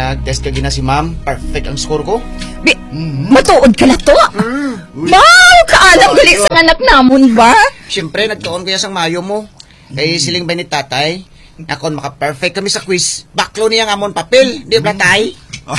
nag-test ka gina si ma'am. Perfect ang score ko. Matuod ka na to. Wow, kaalam gali sa anak namon ba? Siyempre, nagtuon ko yan sa mayo mo. Kay siling ba ni tatay? Akon maka-perfect kami sa quiz. Baklo niya nga mon papel. Di ba tay?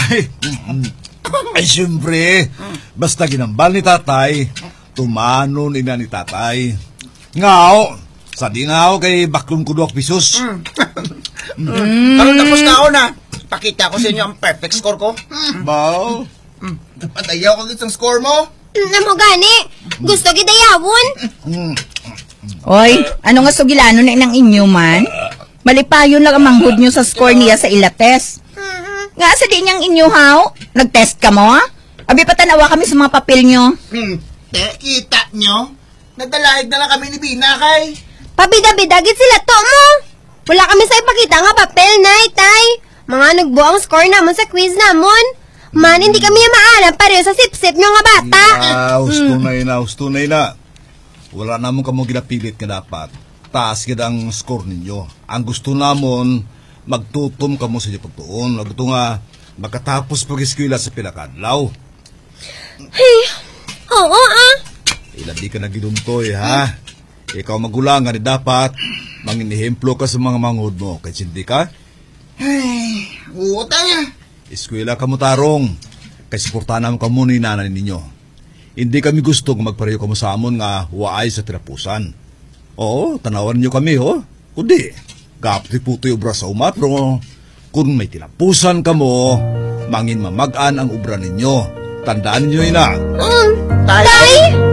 Ay, siyempre. Basta ginambal ni tatay, tumanon ina ni tatay. Ngao, sa di ngao kay baklong ko 2 pesos. Karon tapos na ako na. Pakita ko sa inyo ang perfect score ko. Bao? Dapat ayaw ko isang score mo. Namo gani? Gusto gidayawon? Oy, ano nga sugilano na ng inyo man? Malipayon lang ang manghud nyo sa score niya sa ilates. Nga sa di niyang inyo haw? Nag-test ka mo ha? Abi patanawa kami sa mga papel nyo. Kita nyo? Nagdalahig na lang kami ni Bina kay. Pabida-bidagit sila to mo. Wala kami sa ipakita nga papel, nay, tay. Mga nagbuang score namon sa quiz namon. Man, hindi kami maalam pareho sa sip-sip nyo nga bata. Ustunay na. Wala namon kamo ginapilit nga dapat. Taas gid ang score ninyo. Ang gusto namon, magtutom kamo sa inyo pagtuon. Gusto nga, makatapos pag-eskwela sa pinakadlaw. Hey, oo Ilabi ka na gidumtoy, ha? Ikaw magulangan ni dapat manginihemplo ka sa mga manghod mo. Kaya hindi ka? Ay, utang. Eskwela ka mo tarong. Kaya suportahan naman ka muna ni nanay ninyo. Hindi kami gustong magpareho kamo sa amon nga waay sa tirapusan. Oo, tanawan niyo kami, ho? Kundi, kapti puto'y obra sa uma, pero kung may tinapusan ka mo, mangin mamagaan ang obra ninyo. Tandaan niyo ina. Tay?